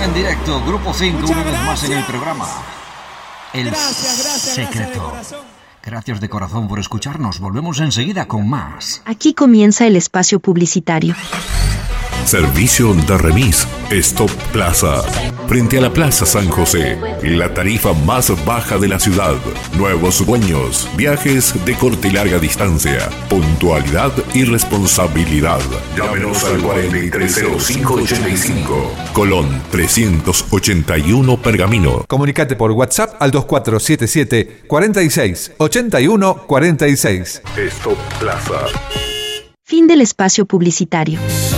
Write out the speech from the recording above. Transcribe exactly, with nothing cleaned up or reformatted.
en directo, Grupo cinco, Muchas una vez más en el gracias. programa El Gracias, gracias, gracias de Secreto. corazón. Gracias de corazón por escucharnos. Volvemos enseguida con más. Aquí comienza el espacio publicitario. Servicio de remis Stop Plaza. Frente a la Plaza San José. La tarifa más baja de la ciudad. Nuevos dueños. Viajes de corta y larga distancia. Puntualidad y responsabilidad. Llámenos al cuarenta y tres cero cinco ochenta y cinco. Colón trescientos ochenta y uno Pergamino. Comunicate por WhatsApp al dos cuatro siete siete, cuarenta y seis, ochenta y uno, cuarenta y seis. Stop Plaza. Fin del espacio publicitario.